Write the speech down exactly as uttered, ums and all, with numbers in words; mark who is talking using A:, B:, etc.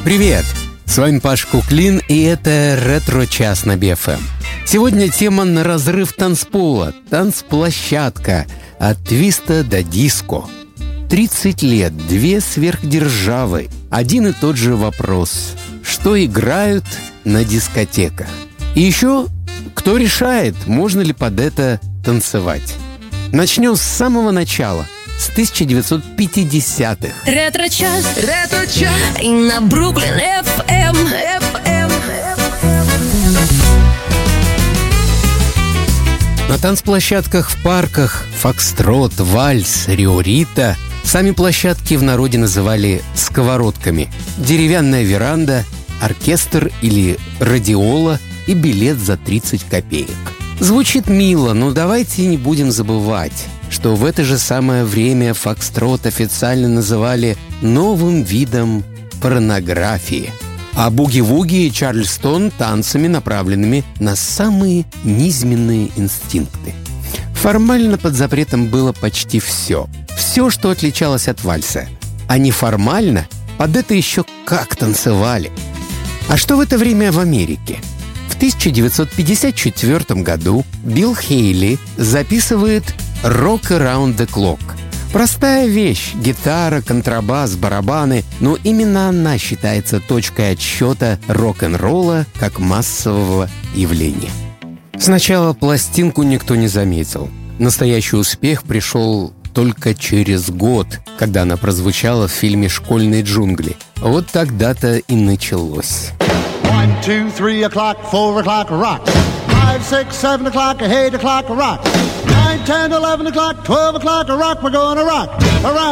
A: Привет! С вами Паш Куклин, и это ретро-час на би эф эм. Сегодня тема на разрыв танцпола, танцплощадка, от твиста до диско. тридцать лет, две сверхдержавы, один и тот же вопрос. Что играют на дискотеках? И еще, кто решает, можно ли под это танцевать? Начнем с самого начала. С тысяча девятьсот пятидесятых.
B: Ретро-час, ретро-час, и на Бруклин эф эм, эф эм.
A: На танцплощадках в парках фокстрот, вальс, риорита. Сами площадки в народе называли сковородками. Деревянная веранда, оркестр или радиола и билет за тридцать копеек. Звучит мило, но давайте не будем забывать, что в это же самое время фокстрот официально называли новым видом порнографии, а буги-вуги и чарльстон – танцами, направленными на самые низменные инстинкты. Формально под запретом было почти все. Все, что отличалось от вальса. А неформально под это еще как танцевали. А что в это время в Америке? В тысяча девятьсот пятьдесят четвёртом году Билл Хейли записывает «Rock Around the Clock». Простая вещь — гитара, контрабас, барабаны, но именно она считается точкой отсчета рок-н-ролла как массового явления. Сначала пластинку никто не заметил. Настоящий успех пришел только через год, когда она прозвучала в фильме «Школьные джунгли». Вот тогда-то и началось.
C: One, two, three o'clock, four o'clock, rock. Five, six, seven o'clock, eight o'clock, rock. Nine, ten, eleven o'clock, twelve o'clock, rock. We're gonna rock around.